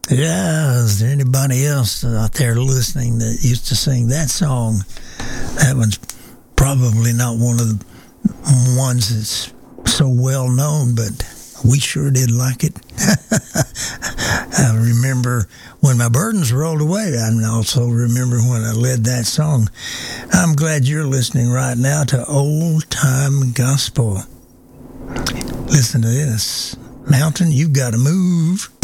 Yeah, is there anybody else out there listening that used to sing that song? That one's probably not one of the ones that's so well known, but we sure did like it. I remember when my burdens rolled away. I also remember when I led that song. I'm glad you're listening right now to Old Time Gospel. Listen to this. Mountain, you gotta move.